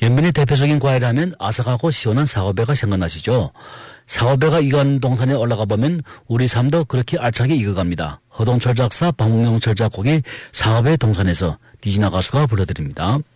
연면의 대표적인 과일하면 아삭하고 시원한 사과배가 생각나시죠? 사과배가 익어가는 동산에 올라가 보면 우리 삶도 그렇게 알차게 익어갑니다. 허동철 작사, 박문영 철 작곡의 사과배 동산에서 디지나 가수가 불러드립니다.